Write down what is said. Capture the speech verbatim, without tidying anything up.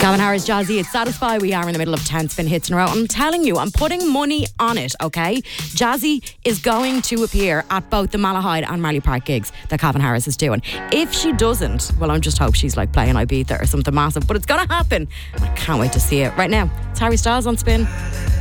Calvin Harris, Jazzy, it's Satisfy. We are in the middle of ten spin hits in a row. I'm telling you, I'm putting money on it, okay? Jazzy is going to appear at both the Malahide and Marley Park gigs that Calvin Harris is doing. If she doesn't, well, I just hope she's like playing Ibiza or something massive. But it's going to happen. I can't wait to see it. Right now, it's Harry Styles on Spin.